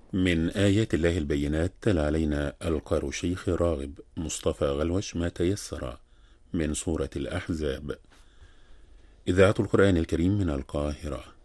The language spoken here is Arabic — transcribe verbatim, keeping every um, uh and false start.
من آيات الله البينات تلا علينا القار شيخ راغب مصطفى غلوش ما تيسر من سورة الأحزاب. إذاعة القرآن الكريم من القاهرة.